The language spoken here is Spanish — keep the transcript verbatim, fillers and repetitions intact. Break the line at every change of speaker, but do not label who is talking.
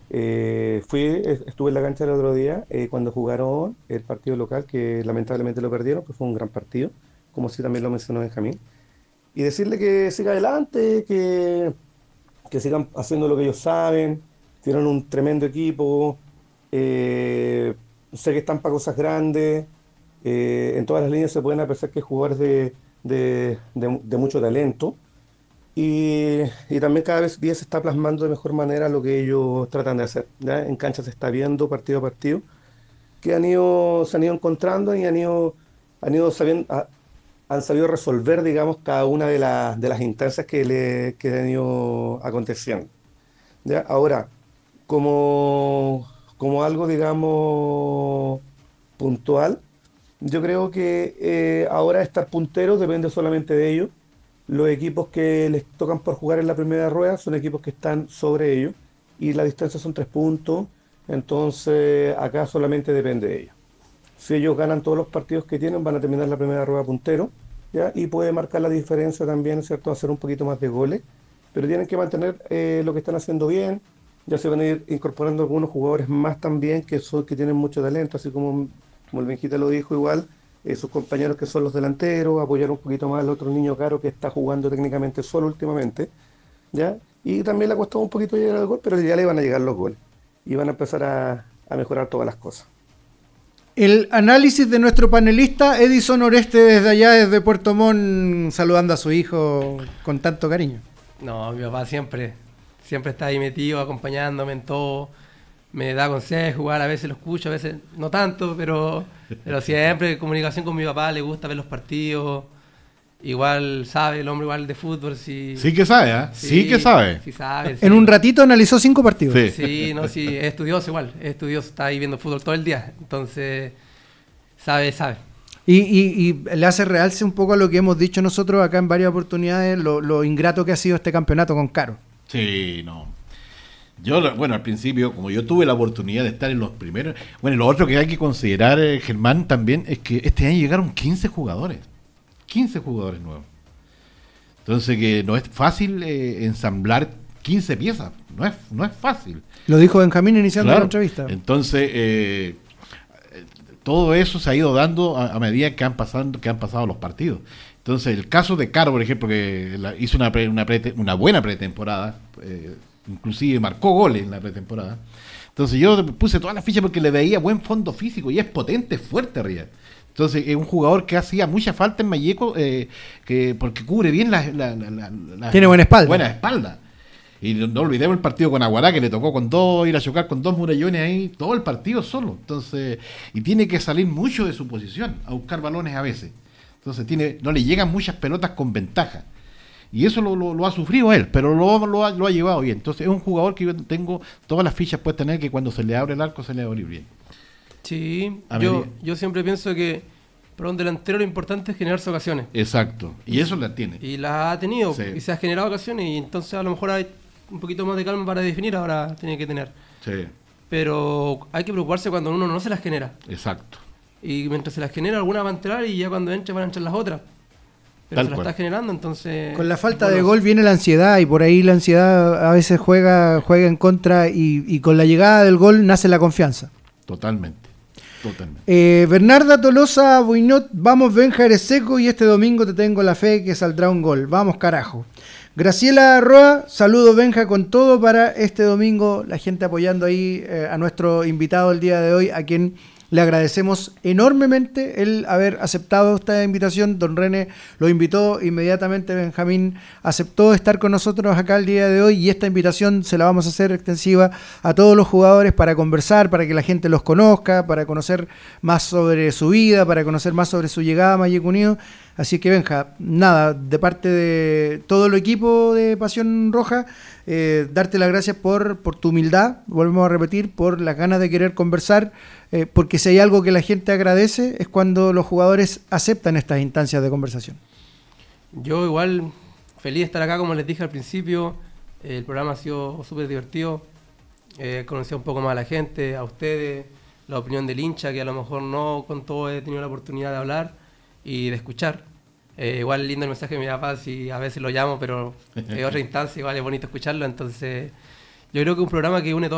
Eh, fui, es- estuve en la cancha el otro día eh, cuando jugaron el partido local, que lamentablemente lo perdieron, que fue un gran partido, como sí también lo mencionó Benjamín. Y decirle que siga adelante, que, que sigan haciendo lo que ellos saben, tienen un tremendo equipo, eh, sé que están para cosas grandes, eh, en todas las líneas se pueden apreciar que hay jugadores de, de, de- de mucho talento y, y también cada vez día se está plasmando de mejor manera lo que ellos tratan de hacer. ¿Ya? En cancha se está viendo partido a partido que han ido, se han ido encontrando y han ido, han ido sabiendo, ha- han sabido resolver, digamos, cada una de, las de las instancias que, le, que han ido aconteciendo. ¿Ya? Ahora, como, como algo, digamos, puntual, yo creo que eh, ahora estar puntero depende solamente de ellos. Los equipos que les tocan por jugar en la primera rueda son equipos que están sobre ellos y la distancia son tres puntos, entonces acá solamente depende de ellos. Si ellos ganan todos los partidos que tienen, van a terminar la primera rueda puntero, ¿ya? Y puede marcar la diferencia también, ¿cierto? Hacer un poquito más de goles, pero tienen que mantener eh, lo que están haciendo bien. Ya se van a ir incorporando algunos jugadores más también que, son, que tienen mucho talento, así como, como el Benjita lo dijo igual, eh, sus compañeros que son los delanteros, apoyar un poquito más al otro niño caro que está jugando técnicamente solo últimamente, ¿ya? Y también le ha costado un poquito llegar al gol, pero ya le van a llegar los goles y van a empezar a, a mejorar todas las cosas.
El análisis de nuestro panelista Edison Oreste desde allá, desde Puerto Montt, saludando a su hijo con tanto cariño.
No, mi papá siempre, siempre está ahí metido, acompañándome en todo. Me da consejos, jugar, a veces lo escucho, a veces no tanto, pero, pero siempre comunicación con mi papá, le gusta ver los partidos. Igual sabe, el hombre igual de fútbol, sí.
Sí que sabe, ¿eh? Sí, sí que sabe.
Sí sabe, sí.
En un ratito analizó cinco partidos.
Sí,
sí no, sí, es estudioso igual, es estudioso, está ahí viendo fútbol todo el día, entonces sabe, sabe.
Y, y, y le hace realce un poco a lo que hemos dicho nosotros acá en varias oportunidades, lo, lo ingrato que ha sido este campeonato con Caro.
Sí, no. Yo, bueno, al principio, como yo tuve la oportunidad de estar en los primeros... Bueno, lo otro que hay que considerar, eh, Germán, también, es que este año llegaron quince jugadores. quince jugadores nuevos. Entonces, que no es fácil eh, ensamblar quince piezas. No es, no es fácil.
Lo dijo Benjamín iniciando
Claro.
la entrevista.
Entonces, eh, todo eso se ha ido dando a, a medida que han, pasado, que han pasado los partidos. Entonces, el caso de Caro, por ejemplo, que la, hizo una, pre, una, pre, una buena pretemporada, eh, inclusive marcó goles en la pretemporada. Entonces yo puse todas las fichas porque le veía buen fondo físico y es potente, es fuerte arriba. Entonces es un jugador que hacía mucha falta en Malleco eh, que, porque cubre bien la, la, la, la, la
Tiene buena espalda.
Buena espalda. Y no, no olvidemos el partido con Aguará, que le tocó con dos, ir a chocar con dos murallones ahí, todo el partido solo. Entonces, y tiene que salir mucho de su posición, a buscar balones a veces. Entonces tiene, no le llegan muchas pelotas con ventaja. Y eso lo, lo, lo ha sufrido él, pero lo, lo, ha, lo ha llevado bien. Entonces es un jugador que yo tengo todas las fichas puestas en él, que cuando se le abre el arco se le va a abrir bien.
Sí,
A
yo,
medida-
yo siempre pienso que para un delantero lo importante es generarse ocasiones.
Exacto. Y eso la tiene.
Y las ha tenido,
Sí.
y se ha generado ocasiones, y entonces a lo mejor hay un poquito más de calma para definir, ahora tiene que tener.
Sí,
Pero hay que preocuparse cuando uno no se las genera.
exacto.
Y mientras se las genera, alguna va a entrar y ya cuando entre van a entrar las otras. Pero
Tal
se las
cual.
está generando, entonces...
Con la falta
bueno,
de gol viene la ansiedad y por ahí la ansiedad a veces juega, juega en contra y, y con la llegada del gol nace la confianza.
Totalmente. Totalmente.
Eh, Bernarda Tolosa Buinot, vamos Benja, eres seco y este domingo te tengo la fe que saldrá un gol. Vamos carajo. Graciela Roa, saludo Benja con todo para este domingo, la gente apoyando ahí eh, a nuestro invitado el día de hoy, a quien le agradecemos enormemente el haber aceptado esta invitación. Don René lo invitó inmediatamente, Benjamín aceptó estar con nosotros acá el día de hoy y esta invitación se la vamos a hacer extensiva a todos los jugadores para conversar, para que la gente los conozca, para conocer más sobre su vida, para conocer más sobre su llegada a Malleco Unido. Así que Benja, nada, de parte de todo el equipo de Pasión Roja, eh, darte las gracias por, por tu humildad, volvemos a repetir, por las ganas de querer conversar, eh, porque si hay algo que la gente agradece es cuando los jugadores aceptan estas instancias de conversación.
Yo igual, feliz de estar acá, como les dije al principio. El programa ha sido súper divertido. He conocido un poco más a la gente, a ustedes, la opinión del hincha, que a lo mejor no con todo he tenido la oportunidad de hablar y de escuchar. Eh, igual lindo el mensaje de mi papá, si a veces lo llamo, pero en otra instancia igual es bonito escucharlo. Entonces, yo creo que es un programa que une todo.